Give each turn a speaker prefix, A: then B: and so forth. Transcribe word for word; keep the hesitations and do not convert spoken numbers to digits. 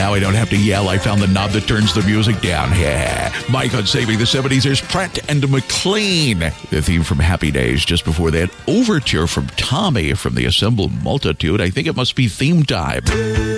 A: Now I don't have to yell. I found the knob that turns the music down. Yeah. Mike on Saving the seventies. There's Pratt and McLean. The theme from Happy Days. Just before that, Overture from Tommy from the Assembled Multitude. I think it must be theme time.